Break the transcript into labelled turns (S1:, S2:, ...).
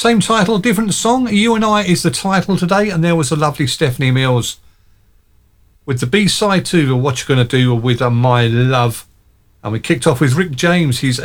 S1: Same title, different song. You and I is the title today, and there was the lovely Stephanie Mills with the B-side to What You're Gonna Do with My Love. And we kicked off with Rick James, his